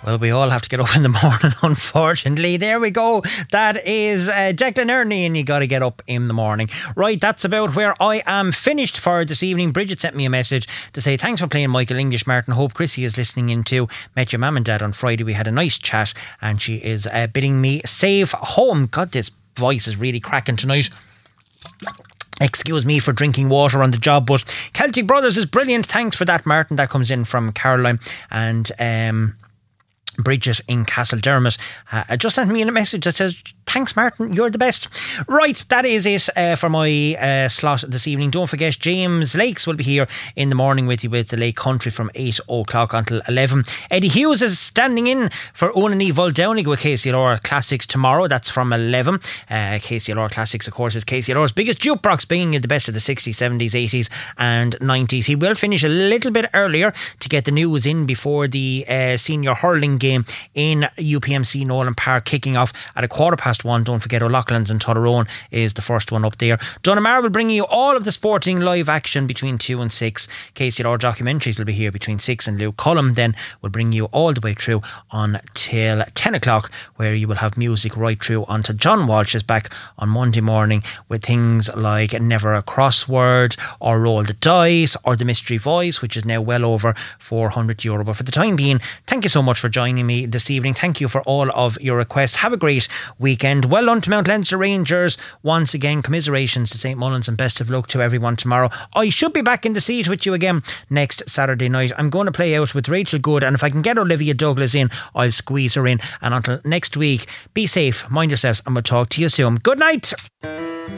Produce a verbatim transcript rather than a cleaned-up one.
Well, we all have to get up in the morning, unfortunately. There we go. That is uh, Declan Ernie, and you got to get up in the morning. Right, that's about where I am finished for this evening. Bridget sent me a message to say thanks for playing Michael English, Martin. Hope Chrissy is listening in too. Met your mum and dad on Friday. We had a nice chat, and she is uh, bidding me safe home. God, this voice is really cracking tonight. Excuse me for drinking water on the job, but Celtic Brothers is brilliant. Thanks for that, Martin. That comes in from Caroline and um, Bridget in Castledermot. Uh, just sent me a message that says, thanks, Martin, you're the best. Right, that is it uh, for my uh, slot this evening. Don't forget, James Lakes will be here in the morning with you with the Lake Country from eight o'clock until eleven. Eddie Hughes is standing in for Onany Voldownig with K C L R Classics tomorrow. That's from eleven. Uh, K C L R Classics, of course, is K C L R's biggest jukebox, bringing you the best of the sixties, seventies, eighties and nineties. He will finish a little bit earlier to get the news in before the uh, senior hurling game in U P M C Nolan Park kicking off at a quarter past one. Don't forget, O'Loughlin's and Tullaroan is the first one up there. Donamar will bring you all of the sporting live action between two and six. K C L R documentaries will be here between six and Luke Cullum then will bring you all the way through until ten o'clock, where you will have music right through until John Walsh is back on Monday morning with things like Never a Crossword or Roll the Dice or The Mystery Voice, which is now well over four hundred euro. But for the time being, thank you so much for joining me this evening. Thank you for all of your requests. Have a great weekend. Well done to Mount Leinster Rangers. Once again, commiserations to Saint Mullins and best of luck to everyone tomorrow. I should be back in the seat with you again next Saturday night. I'm going to play out with Rachel Good, and if I can get Olivia Douglas in, I'll squeeze her in. And until next week, be safe, mind yourselves, and we'll talk to you soon. Good night.